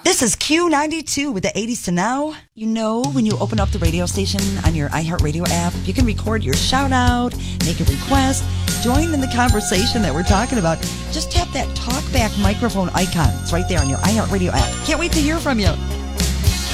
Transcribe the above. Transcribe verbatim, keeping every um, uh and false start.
This is Q ninety-two with the eighties to now. You know, when you open up the radio station on your iHeartRadio app, you can record your shout out, make a request, join in the conversation that we're talking about. Just tap that talkback microphone icon. It's right there on your iHeartRadio app. Can't wait to hear from you.